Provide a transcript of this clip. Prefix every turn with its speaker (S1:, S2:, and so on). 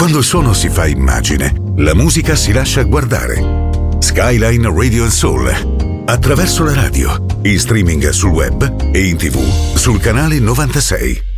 S1: Quando il suono si fa immagine, la musica si lascia guardare. Skyline Radio and Soul, attraverso la radio, in streaming sul web e in TV sul canale 96.